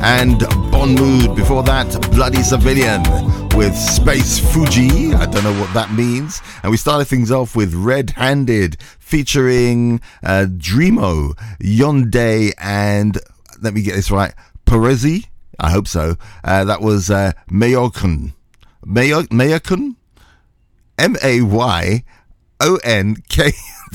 and Bon Mood. Before that, Bloody Civilian with Space Fuji. I don't know what that means. And we started things off with Red Handed featuring Dreamo, Yonde, and let me get this right, Perezi. I hope so. That was Mayokun. Mayokun? Mayonk.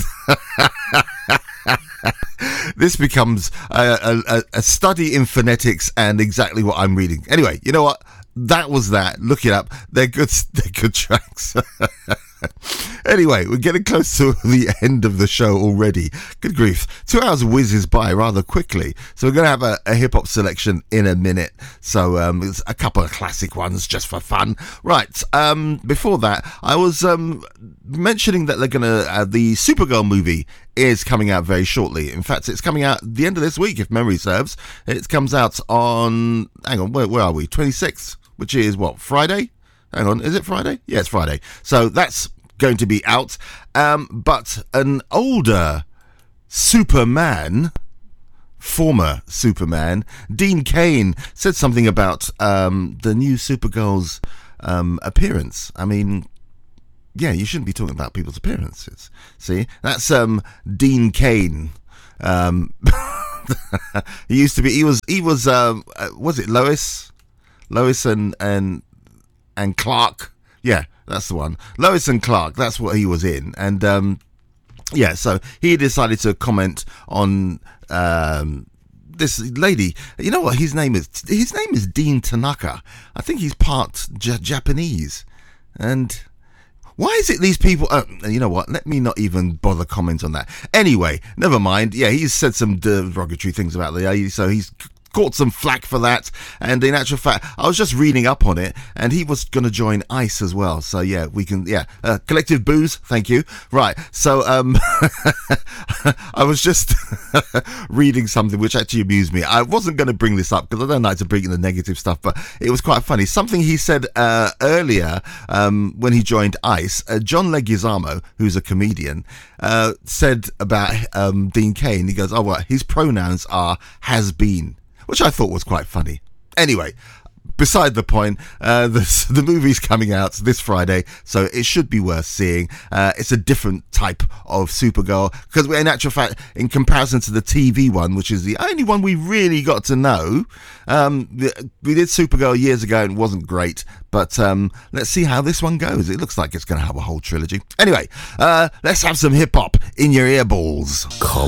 This becomes a study in phonetics and exactly what I'm reading. Anyway, you know what? That was that. Look it up. They're good tracks. Anyway, we're getting close to the end of the show already. Good grief. 2 hours whizzes by rather quickly. So we're going to have a hip-hop selection in a minute. So it's a couple of classic ones just for fun. Right, before that, I was mentioning that they're going to... the Supergirl movie is coming out very shortly. In fact, it's coming out the end of this week, if memory serves. It comes out on... Hang on, where are we? 26th, which is what, Friday? Hang on, is it Friday? Yeah, it's Friday. So that's going to be out. But an older Superman, former Superman, Dean Cain, said something about the new Supergirl's appearance. I mean, yeah, you shouldn't be talking about people's appearances. See, that's Dean Cain. He used to be. He was it Lois and Clark? Yeah, that's the one. Lois and Clark, that's what he was in. And yeah, so he decided to comment on this lady. You know what his name is? His name is Dean Tanaka. I think he's part Japanese. And why is it these people... you know what? Let me not even bother comment on that. Anyway, never mind. Yeah, he's said some derogatory things about the lady, so he's caught some flack for that. And in actual fact, I was just reading up on it, and he was going to join ICE as well. So yeah, we can... Yeah, Collective Booze, thank you. Right, so I was just reading something which actually amused me. I wasn't going to bring this up because I don't like to bring in the negative stuff, but it was quite funny. Something he said earlier when he joined ICE, John Leguizamo, who's a comedian, said about Dean Cain. He goes, oh, well, his pronouns are has been, which I thought was quite funny. Anyway, beside the point, the movie's coming out this Friday, so it should be worth seeing. It's a different type of Supergirl, because in actual fact, in comparison to the TV one, which is the only one we really got to know, we did Supergirl years ago and it wasn't great, but let's see how this one goes. It looks like it's going to have a whole trilogy. Anyway, let's have some hip-hop in your earballs. Color